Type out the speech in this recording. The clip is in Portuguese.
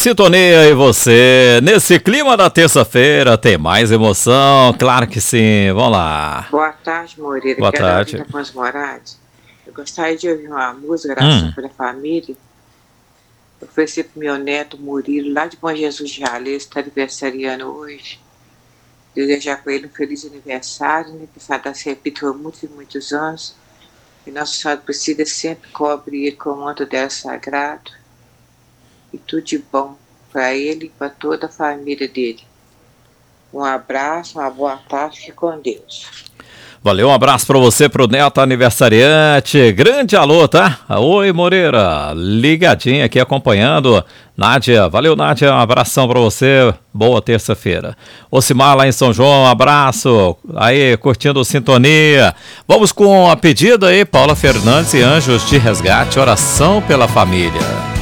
sintonia e você, nesse clima da terça-feira, tem mais emoção? Claro que sim, vamos lá. Boa tarde, Moreira. Boa Que é tarde. da Pons Moraes. Eu gostaria de ouvir uma música, Oração pela Família. Eu ofereci para o meu neto Murilo, lá de Bom Jesus de Jales, está aniversariando hoje. Desejar para ele um feliz aniversário, né? Que essa data se repita por muitos e muitos anos. E Nossa Senhora Aparecida sempre cobre ele com o manto dela sagrado. E tudo de bom para ele e para toda a família dele. Um abraço, uma boa tarde, fique com Deus. Valeu, um abraço pra você, pro neto aniversariante. Grande alô, tá? Oi, Moreira, ligadinha aqui acompanhando. Nádia, valeu, Nádia, um abração pra você. Boa terça-feira. Ocimar lá em São João, um abraço. Aí, curtindo Sintonia. Vamos com a pedida aí, Paula Fernandes e Anjos de Resgate, oração pela família.